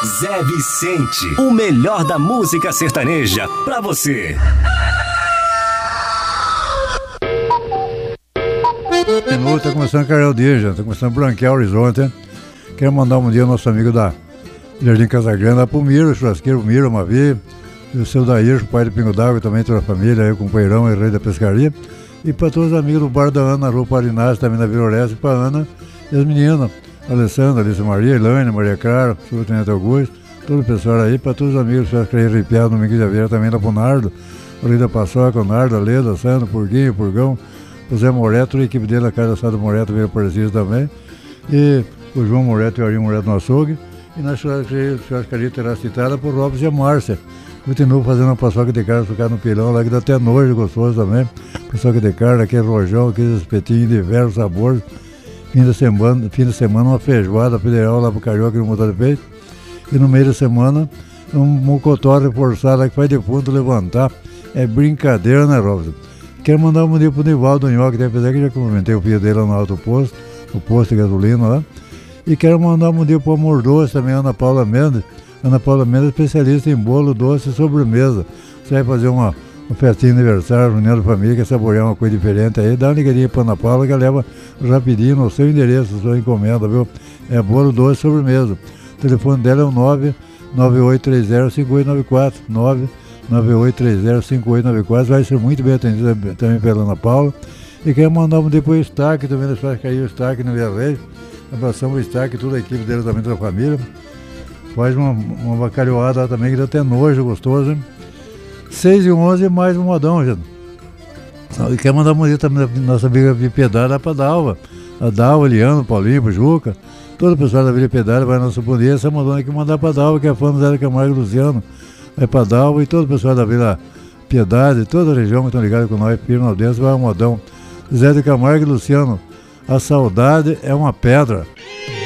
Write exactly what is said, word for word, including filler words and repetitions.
Zé Vicente, o melhor da música sertaneja pra você. Minuto, tá começando a Carol Dia, já tá começando a branquear o horizonte, hein? Quero mandar um dia ao nosso amigo da Jardim Casagrande, lá pro Miro, o churrasqueiro Miro, Mavi, e o seu Dair, o pai do Pingo d'Água, também toda a família, aí, o companheirão e rei da pescaria, e para todos os amigos do Bar da Ana, na Rua Parinás, também na Vila Orestes, para Ana e as meninas, Alessandra, Alice Maria, Elaine, Maria Clara, o Tenente Augusto, todo o pessoal aí, para todos os amigos que querem arrepiar no domingo de Aveira, também lá pro Nardo, o Rei da Paçoca, o Nardo, a Leda, Sandro, Purguinho, Purgão, o Zé Moreto, a equipe dele, a Casa Assada Moreto, veio aparecido também, e o João Moreto e o Arinho Moreto no açougue, e na churrascaria terá citada por Robson e a Márcia. Continuo fazendo uma paçoca de carne ficar no pilão lá, que dá até nojo gostoso também. Paçoca de carne, aquele rojão, aqueles espetinhos de diversos sabores. Fim de semana, fim de semana uma feijoada federal lá pro Carioca no motor de peito. E no meio da semana, um mocotó reforçado lá que faz de ponto levantar. É brincadeira, né, Robson? Quero mandar um bom dia pro Nivaldo Nhoque, apesar que já cumprimentei o filho dele lá no Alto Posto, o posto de gasolina lá. E quero mandar um bom dia pro Amor Doce também, Ana Paula Mendes. Ana Paula Mendes, especialista em bolo, doce e sobremesa. Você vai fazer uma, uma festinha de aniversário, reunião da família, quer saborear uma coisa diferente aí, dá uma ligadinha pra Ana Paula que ela leva rapidinho no seu endereço, sua encomenda, viu? É bolo, doce e sobremesa. O telefone dela é o nove nove oito três zero cinco oito nove quatro, nove nove oito três zero cinco oito nove quatro. Vai ser muito bem atendida também pela Ana Paula. E quero mandar um depois o Staque, também deixar cair o Staque no Via Reis. Abração o Staque, toda a equipe dele também, toda a família. Faz uma, uma bacalhoada lá também, que dá até nojo, gostoso, hein? seis e onze, mais um modão, gente. E quer mandar uma música também da nossa amiga de Piedade lá pra Dalva. A Dalva, Liano, Paulinho, Juca. Todo o pessoal da Vila Piedade vai na nossa bom dia. Essa mandou aqui mandar pra Dalva, que é fã do Zé Camargo e Luciano. Vai pra Dalva e todo o pessoal da Vila Piedade, toda a região que estão ligados com nós, firme na audiência, vai um modão. Zé de Camargo e Luciano, a saudade é uma pedra.